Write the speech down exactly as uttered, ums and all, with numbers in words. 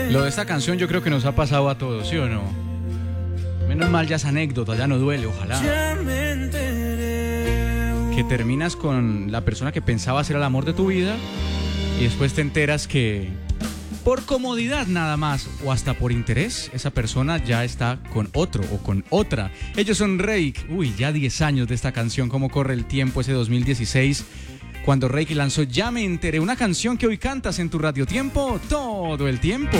Lo de esta canción yo creo que nos ha pasado a todos, ¿sí o no? Menos mal ya es anécdota, ya no duele, ojalá. Que terminas con la persona que pensaba ser el amor de tu vida y después te enteras que por comodidad nada más o hasta por interés, esa persona ya está con otro o con otra. Ellos son Reik. Uy, ya diez años de esta canción, cómo corre el tiempo, ese dos mil dieciséis, cuando Reik lanzó Ya me enteré, una canción que hoy cantas en tu Radio Tiempo todo el tiempo.